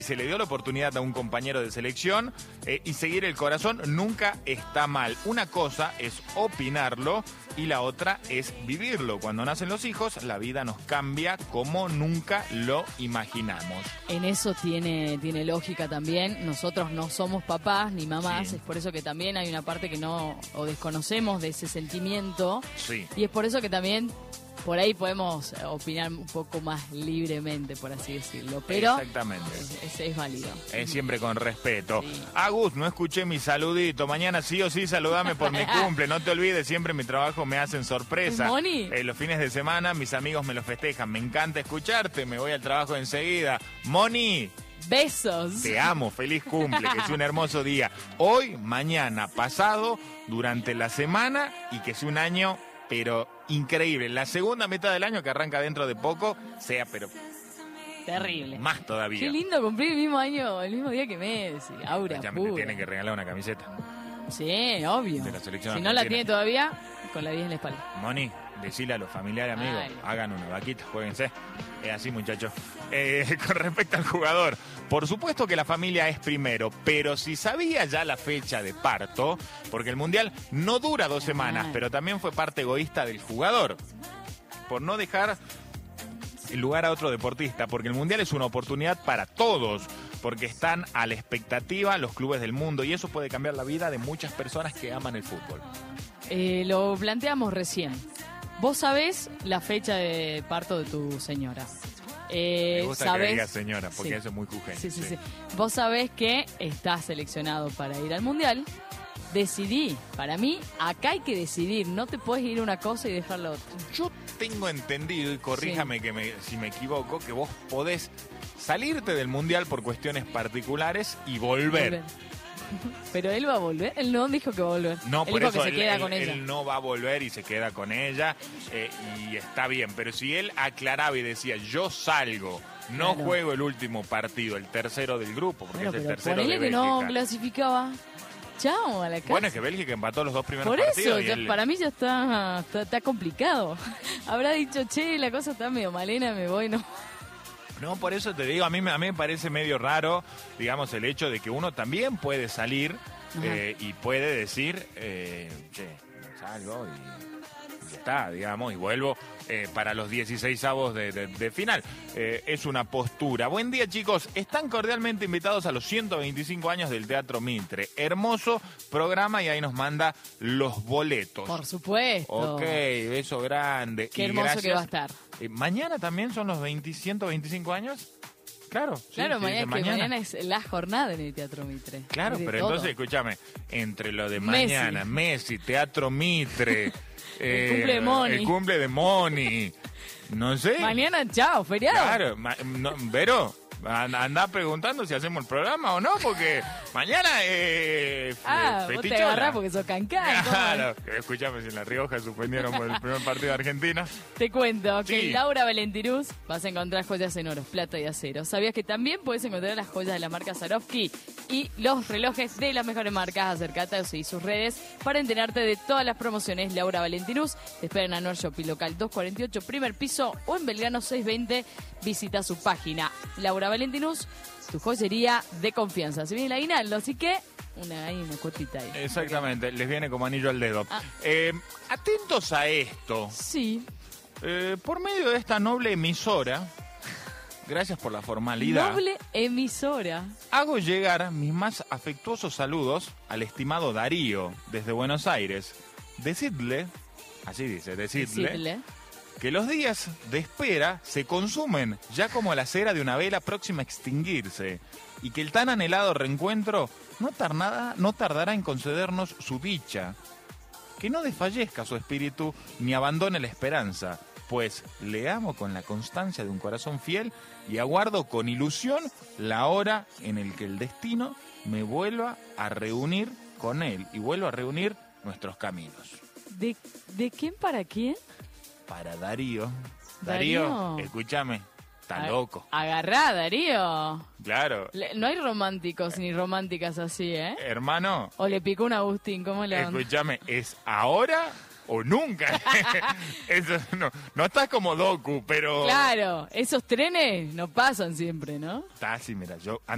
Se le dio la oportunidad a un compañero de selección y seguir el corazón nunca está mal. Una cosa es opinarlo y la otra es vivirlo. Cuando nacen los hijos, la vida nos cambia como nunca lo imaginamos. En eso tiene lógica también. Nosotros no somos papás ni mamás, Sí. Es por eso que también hay una parte que no o desconocemos de ese sentimiento. Sí. Y es por eso que también por ahí podemos opinar un poco más libremente, por así decirlo. Pero Exactamente. es válido. Siempre con respeto. Sí. Agus, no escuché mi saludito. Mañana sí o sí saludame por mi cumple. No te olvides, siempre mi trabajo me hacen sorpresa. Moni. Los fines de semana mis amigos me lo festejan. Me encanta escucharte. Me voy al trabajo enseguida. Moni, Besos. te amo. Feliz cumple. Que sea un hermoso día. Hoy, mañana, pasado, durante la semana y que sea un año, pero increíble. La segunda mitad del año que arranca dentro de poco, sea, pero Terrible. más todavía. Qué lindo cumplir el mismo año, el mismo día que Messi. Aura Ya me pura. tienen que regalar una camiseta. Sí, obvio. De la selección Si no la argentina. tiene todavía, con la 10 en la espalda. Moni, decile a los familiares amigos, Ay. hagan una vaquita, jueguense. Es así, muchachos. Con respecto al jugador, por supuesto que la familia es primero, pero si sabía ya la fecha de parto, porque el Mundial no dura 2 semanas, pero también fue parte egoísta del jugador, por no dejar el lugar a otro deportista, porque el Mundial es una oportunidad para todos, porque están a la expectativa los clubes del mundo, y eso puede cambiar la vida de muchas personas que aman el fútbol. Lo planteamos recién. Vos sabés la fecha de parto de tu señora. Me gusta sabés, que diga señora, porque sí. eso es muy jujeño. Sí. Vos sabés que estás seleccionado para ir al Mundial. Decidí. Para mí, acá hay que decidir. No te puedes ir una cosa y dejar la otra. Yo tengo entendido, y corríjame si me equivoco, que vos podés salirte del Mundial por cuestiones particulares y volver. Pero él va a volver. Él no dijo que va a volver. No, él por dijo eso que se queda con ella. él no va a volver y se queda con ella, y está bien. Pero si él aclaraba y decía, yo salgo, no Claro. juego el último partido, el tercero del grupo, porque Bueno, es el pero tercero de ponele que Bélgica. no clasificaba. Chao, a la casa. Bueno, es que Bélgica empató los 2 primeros Por partidos. eso, y él- para mí ya está complicado. Habrá dicho, che, la cosa está medio malena, me voy, no. No, por eso te digo, a mí me parece medio raro, digamos, el hecho de que uno también puede salir y puede decir, che, salgo y ya está, digamos, y vuelvo para los 16avos de final. Es una postura. Buen día, chicos. Están cordialmente invitados a los 125 años del Teatro Mitre. Hermoso programa y ahí nos manda los boletos. Por supuesto. Ok, beso grande. Qué Y hermoso gracias. que va a estar. ¿Mañana también son los 125 años? Claro. sí, Claro, sí, dice mañana es la jornada en el Teatro Mitre. Claro, Es de pero todo. entonces, escúchame, entre lo de Messi. mañana, Messi, Teatro Mitre, El cumple de Moni. el cumple de Moni, no sé. Mañana, chao, feriado. Claro, Vero, andá preguntando si hacemos el programa o no, porque mañana es Vos te festichola. agarrás porque sos cancán. ¿cómo Claro, escúchame, si en La Rioja suspendieron por el primer partido de Argentina. Te cuento que Sí. en Laura Valentinus vas a encontrar joyas en oro, plata y acero. ¿Sabías que también puedes encontrar las joyas de la marca Swarovski y los relojes de las mejores marcas? Acércate a sus redes para enterarte de todas las promociones. Laura Valentinus te espera en Anual Shopping Local 248, primer piso, o en Belgrano 620. Visita su página. Laura Valentinus, tu joyería de confianza. Se viene el aguinaldo, así que hay una cuotita ahí. Exactamente, les viene como anillo al dedo. Ah. Atentos a esto. Sí. Por medio de esta noble emisora, gracias por la formalidad, Noble emisora. hago llegar mis más afectuosos saludos al estimado Darío, desde Buenos Aires. Decidle, así dice, decidle, que los días de espera se consumen ya como la cera de una vela próxima a extinguirse, y que el tan anhelado reencuentro no tardará en concedernos su dicha. Que no desfallezca su espíritu ni abandone la esperanza, pues le amo con la constancia de un corazón fiel y aguardo con ilusión la hora en el que el destino me vuelva a reunir con él y vuelva a reunir nuestros caminos. ¿De quién para quién? Para Darío. Darío. Escúchame, está loco. Agarrá, Darío. Claro. No hay románticos ni románticas así, ¿eh? Hermano, O le picó un Agustín, ¿cómo le van? escúchame, ¿es ahora o nunca? Eso no estás como Doku, pero... Claro, esos trenes no pasan siempre, ¿no? Está así, mira, yo...